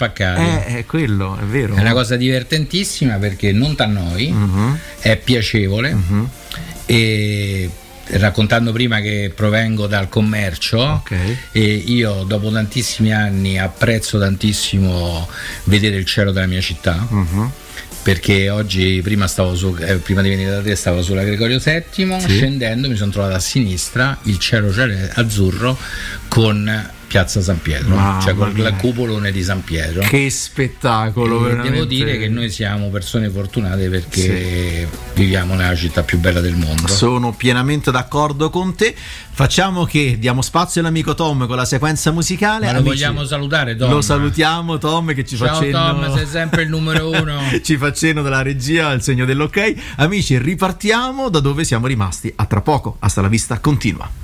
spaccati. È quello, è vero. È una cosa divertentissima perché non t'annoi, è piacevole. E raccontando prima che provengo dal commercio, e io dopo tantissimi anni apprezzo tantissimo vedere il cielo della mia città, perché oggi prima di venire da te stavo sulla Gregorio VII, scendendo mi sono trovato a sinistra il cielo azzurro con Piazza San Pietro, cioè con il cupolone di San Pietro. Che spettacolo! Devo dire che noi siamo persone fortunate perché viviamo nella città più bella del mondo. Sono pienamente d'accordo con te. Facciamo che diamo spazio all'amico Tom con la sequenza musicale. Ma lo vogliamo salutare, Tom? Lo salutiamo, Tom, che ci fa cenno. Ciao Tom, sei sempre il numero uno. Ci fa cenno dalla regia, il segno dell'ok. Amici, ripartiamo da dove siamo rimasti. A tra poco, hasta la vista continua.